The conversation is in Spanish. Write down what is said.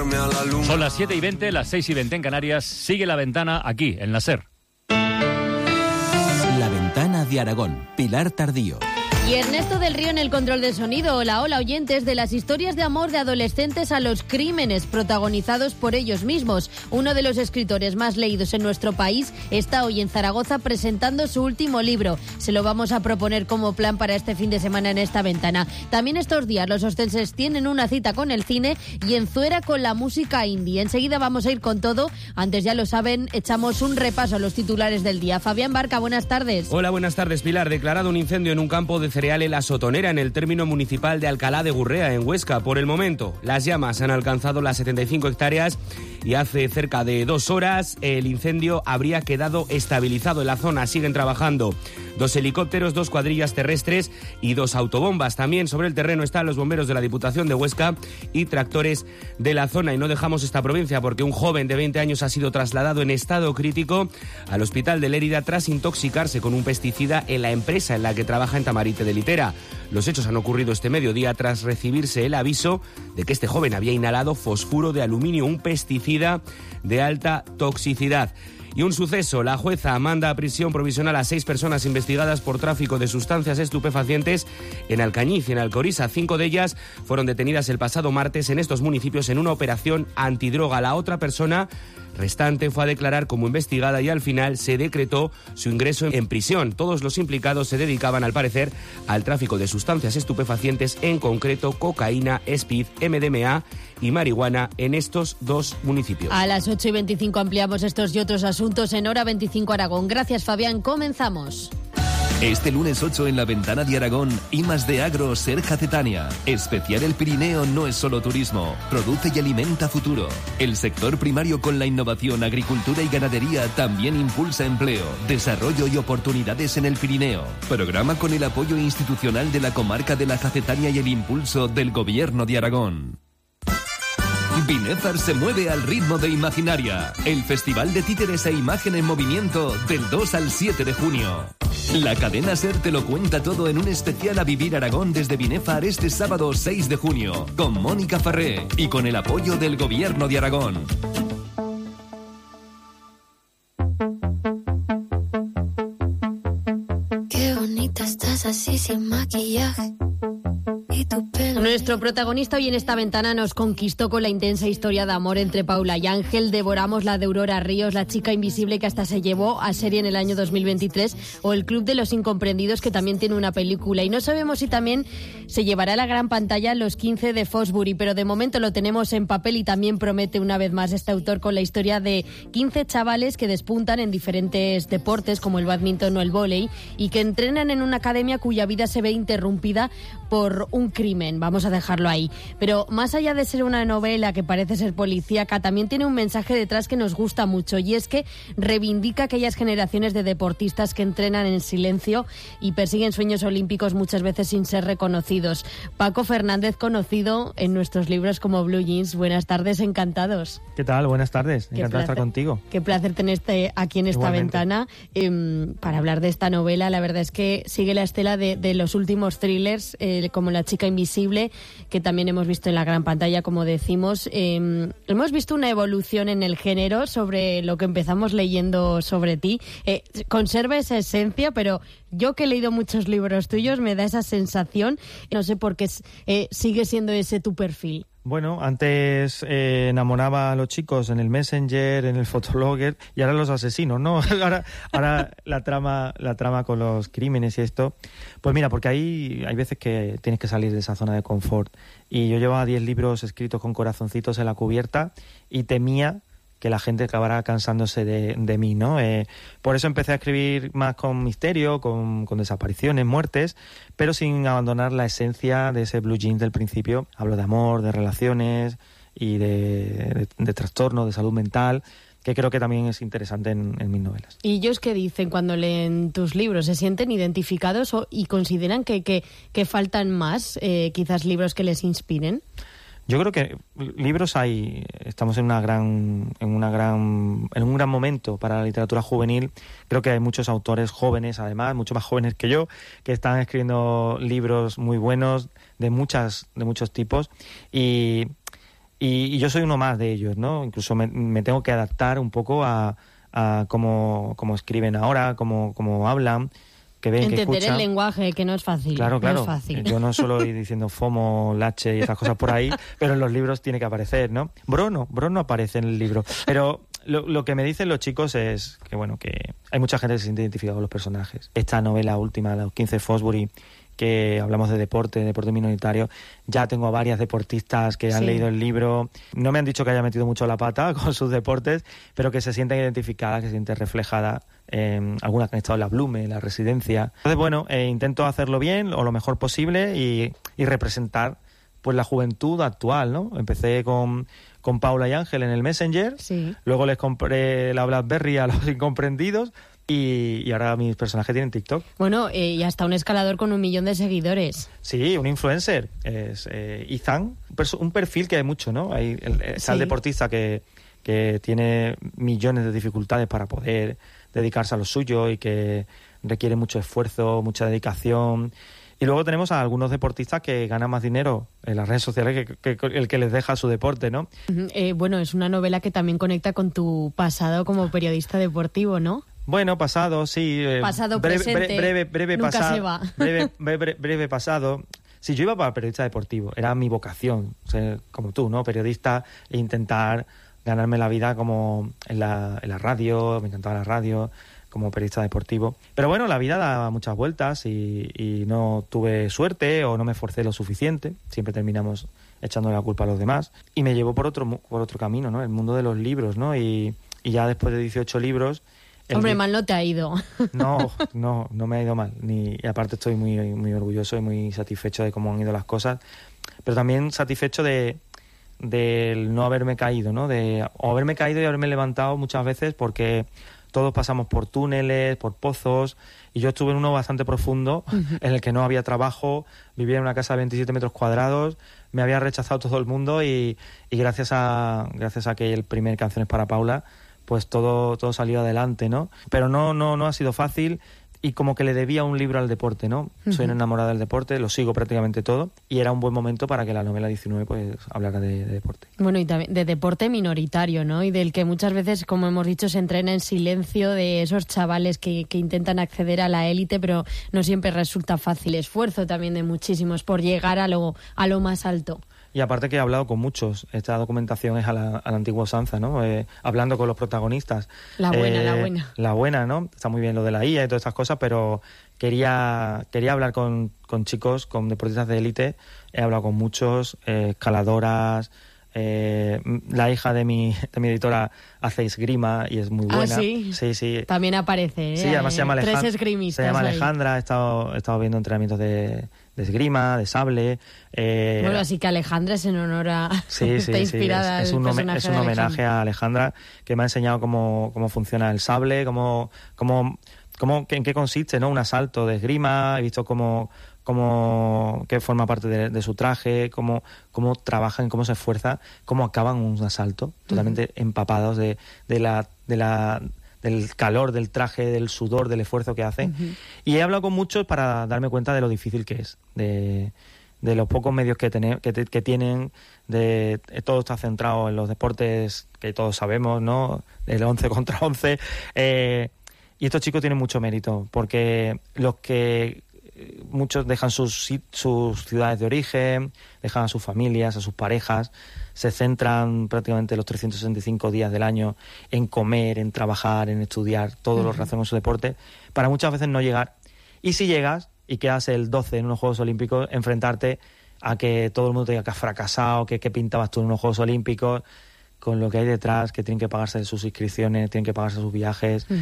acercarme a la luna. Son las 7:20, las 6:20 en Canarias. Sigue La Ventana aquí, en la SER. La Ventana de Aragón, Pilar Tardío. Y Ernesto del Río en el control de sonido. Hola, oyentes, de las historias de amor de adolescentes a los crímenes protagonizados por ellos mismos. Uno de los escritores más leídos en nuestro país está hoy en Zaragoza presentando su último libro. Se lo vamos a proponer como plan para este fin de semana en esta ventana. También estos días los ostenses tienen una cita con el cine y en Zuera con la música indie. Enseguida vamos a ir con todo. Antes, ya lo saben, echamos un repaso a los titulares del día. Fabián Barca, buenas tardes. Hola, buenas tardes, Pilar. Declarado un incendio en un campo de cereales La Sotonera, en el término municipal de Alcalá de Gurrea, en Huesca. Por el momento, las llamas han alcanzado las 75 hectáreas y hace cerca de 2 horas el incendio habría quedado estabilizado. En la zona siguen trabajando 2 helicópteros, 2 cuadrillas terrestres y 2 autobombas. También sobre el terreno están los bomberos de la Diputación de Huesca y tractores de la zona. Y no dejamos esta provincia porque un joven de 20 años ha sido trasladado en estado crítico al hospital de Lérida tras intoxicarse con un pesticida en la empresa en la que trabaja en Tamarite de Litera. Los hechos han ocurrido este mediodía tras recibirse el aviso de que este joven había inhalado fosfuro de aluminio, un pesticida de alta toxicidad. Y un suceso, la jueza manda a prisión provisional a 6 personas investigadas por tráfico de sustancias estupefacientes en Alcañiz y en Alcoriza. 5 de ellas fueron detenidas el pasado martes en estos municipios en una operación antidroga. La otra persona restante fue a declarar como investigada y al final se decretó su ingreso en prisión. Todos los implicados se dedicaban, al parecer, al tráfico de sustancias estupefacientes, en concreto cocaína, speed, MDMA y marihuana en estos 2 municipios. A las 8:25 ampliamos estos y otros asuntos en Hora 25 Aragón. Gracias, Fabián. Comenzamos. Este lunes 8 en La Ventana de Aragón, I+D Agro Serja Cetania. Especial El Pirineo no es solo turismo, produce y alimenta futuro. El sector primario con la innovación, agricultura y ganadería también impulsa empleo, desarrollo y oportunidades en el Pirineo. Programa con el apoyo institucional de la comarca de la Jacetania y el impulso del Gobierno de Aragón. Binefar se mueve al ritmo de Imaginaria, el festival de títeres e imagen en movimiento del 2 al 7 de junio. La cadena SER te lo cuenta todo en un especial A Vivir Aragón desde Binefar este sábado 6 de junio, con Mónica Farré y con el apoyo del Gobierno de Aragón. Qué bonita estás así sin maquillaje. Nuestro protagonista hoy en esta ventana nos conquistó con la intensa historia de amor entre Paula y Ángel. Devoramos la de Aurora Ríos, la chica invisible que hasta se llevó a serie en el año 2023, o El Club de los Incomprendidos, que también tiene una película. Y no sabemos si también se llevará a la gran pantalla Los 15 de Fosbury, pero de momento lo tenemos en papel y también promete una vez más este autor con la historia de 15 chavales que despuntan en diferentes deportes como el bádminton o el vóley y que entrenan en una academia cuya vida se ve interrumpida por un crimen. Vamos a dejarlo ahí. Pero más allá de ser una novela que parece ser policíaca, también tiene un mensaje detrás que nos gusta mucho, y es que reivindica aquellas generaciones de deportistas que entrenan en silencio y persiguen sueños olímpicos muchas veces sin ser reconocidos. Paco Fernández, conocido en nuestros libros como Blue Jeans. Buenas tardes, encantados. ¿Qué tal? Buenas tardes. Encantado de estar contigo. Qué placer tenerte aquí en esta Igualmente. ventana para hablar de esta novela. La verdad es que sigue la estela de los últimos thrillers, como La chica invisible, que también hemos visto en la gran pantalla, como decimos. Hemos visto una evolución en el género sobre lo que empezamos leyendo sobre ti. Conserva esa esencia, pero yo que he leído muchos libros tuyos me da esa sensación. No sé por qué sigue siendo ese tu perfil. Bueno, antes enamoraba a los chicos en el Messenger, en el Fotologger, y ahora los asesinos, ¿no? ahora la trama con los crímenes y esto. Pues mira, porque hay veces que tienes que salir de esa zona de confort. Y yo llevaba 10 libros escritos con corazoncitos en la cubierta y temía que la gente acabara cansándose de mí, ¿no? Por eso empecé a escribir más con misterio, con desapariciones, muertes, pero sin abandonar la esencia de ese blue jeans del principio. Hablo de amor, de relaciones y de trastorno, de salud mental, que creo que también es interesante en mis novelas. ¿Y ellos qué dicen cuando leen tus libros? ¿Se sienten identificados y consideran que faltan más, quizás libros que les inspiren? Yo creo que libros hay, estamos en un gran momento para la literatura juvenil. Creo que hay muchos autores jóvenes, además, mucho más jóvenes que yo, que están escribiendo libros muy buenos de muchos tipos, y Y yo soy uno más de ellos, ¿no? Incluso me tengo que adaptar un poco a cómo escriben ahora, cómo hablan, que ven, que escuchan. Entender el lenguaje, que no es fácil. Claro. No es fácil. Yo no solo voy diciendo FOMO, lache y esas cosas por ahí, pero en los libros tiene que aparecer, ¿no? Bro no aparece en el libro. Pero lo que me dicen los chicos es que, bueno, que hay mucha gente que se siente identificada con los personajes. Esta novela última, Los 15 Fosbury, que hablamos de deporte minoritario, ya tengo a varias deportistas que han leído el libro. No me han dicho que haya metido mucho la pata con sus deportes, pero que se sienten identificadas, que se sienten reflejadas. Algunas que han estado en la Blume, en la Residencia. Entonces, bueno, intento hacerlo bien o lo mejor posible y representar pues la juventud actual, ¿no? Empecé con Paula y Ángel en el Messenger, luego les compré la BlackBerry a los incomprendidos, y ahora mis personajes tienen TikTok. Bueno, y hasta un escalador con 1 millón de seguidores. Sí, un influencer. Es Ethan, un perfil que hay mucho, ¿no? Está el deportista que tiene millones de dificultades para poder dedicarse a lo suyo y que requiere mucho esfuerzo, mucha dedicación. Y luego tenemos a algunos deportistas que ganan más dinero en las redes sociales que el que les deja su deporte, ¿no? Bueno, es una novela que también conecta con tu pasado como periodista deportivo, ¿no? Bueno, pasado, sí. Pasado, presente, breve nunca pasado, se va. breve pasado. Sí, yo iba para periodista deportivo, era mi vocación, o sea, como tú, ¿no? Periodista e intentar ganarme la vida como en la radio, me encantaba la radio, como periodista deportivo. Pero bueno, la vida da muchas vueltas y no tuve suerte o no me esforcé lo suficiente. Siempre terminamos echándole la culpa a los demás. Y me llevó por otro camino, ¿no? El mundo de los libros, ¿no? Y ya después de 18 libros... Hombre, mal no te ha ido. No me ha ido mal. Y aparte estoy muy, muy orgulloso y muy satisfecho de cómo han ido las cosas. Pero también satisfecho del no haberme caído, ¿no? O haberme caído y haberme levantado muchas veces, porque todos pasamos por túneles, por pozos, y yo estuve en uno bastante profundo, en el que no había trabajo, vivía en una casa de 27 metros cuadrados, me había rechazado todo el mundo y gracias a que el primer Canciones para Paula, pues todo salió adelante, ¿no? Pero no ha sido fácil. Y como que le debía un libro al deporte, ¿no? Soy enamorada del deporte, lo sigo prácticamente todo, y era un buen momento para que la novela 19 pues hablara de deporte. Bueno, y también de deporte minoritario, ¿no? Y del que muchas veces, como hemos dicho, se entrena en silencio, de esos chavales que intentan acceder a la élite, pero no siempre resulta fácil. Esfuerzo también de muchísimos por llegar a lo más alto. Y aparte que he hablado con muchos, esta documentación es a la antigua usanza, ¿no? Hablando con los protagonistas. La buena. La buena, ¿no? Está muy bien lo de la IA y todas estas cosas, pero quería hablar con chicos, con deportistas de élite. He hablado con muchos, escaladoras. La hija de mi editora hace esgrima y es muy buena. ¿Ah, sí? Sí. También aparece, ¿eh? Sí, además se llama Alejandra. 3 esgrimistas. Se llama ahí. Alejandra, he estado viendo entrenamientos de esgrima, de sable. Bueno, así que Alejandra es en honor a... Está inspirada es un homenaje a Alejandra, que me ha enseñado cómo funciona el sable, en qué consiste, ¿no? Un asalto de esgrima. He visto que forma parte de su traje, cómo trabajan, cómo se esfuerza, cómo acaban un asalto, totalmente empapados del calor del traje, del sudor, del esfuerzo que hacen. Y he hablado con muchos para darme cuenta de lo difícil que es, de los pocos medios que tienen, todo está centrado en los deportes que todos sabemos, ¿no? El 11 contra 11. Y estos chicos tienen mucho mérito, porque muchos dejan sus ciudades de origen, dejan a sus familias, a sus parejas, se centran prácticamente los 365 días del año en comer, en trabajar, en estudiar, todo lo relacionado con su deporte, para muchas veces no llegar. Y si llegas y quedas el 12 en unos Juegos Olímpicos, enfrentarte a que todo el mundo te diga que has fracasado, que pintabas tú en unos Juegos Olímpicos, con lo que hay detrás, que tienen que pagarse sus inscripciones, tienen que pagarse sus viajes,